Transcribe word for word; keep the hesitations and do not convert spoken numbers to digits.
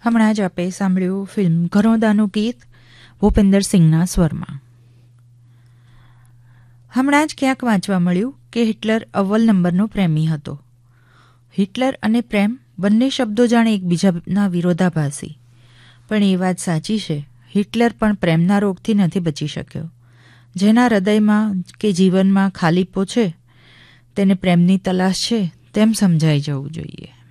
હમણાં જ આપે સાંભળ્યું ફિલ્મ ઘરોદાનું ગીત ભૂપેન્દ્ર સિંહના સ્વરમાં. હમણાં જ ક્યાંક વાંચવા મળ્યું કે હિટલર અવ્વલ નંબરનો પ્રેમી હતો. હિટલર અને પ્રેમ બંને શબ્દો જાણે એકબીજાના વિરોધાભાસી, પણ એ વાત સાચી છે, હિટલર પણ પ્રેમના રોગથી નથી બચી શક્યો. જેના હૃદયમાં કે જીવનમાં ખાલીપો છે તેને પ્રેમની તલાશ છે તેમ સમજાઈ જવું જોઈએ.